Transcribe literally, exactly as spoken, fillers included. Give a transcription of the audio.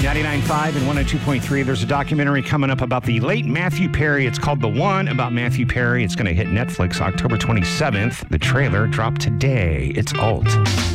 ninety-nine point five and one oh two point three. There's a documentary coming up about the late Matthew Perry. It's called The One, about Matthew Perry. It's going to hit Netflix October twenty-seventh. The trailer dropped today. It's Alt.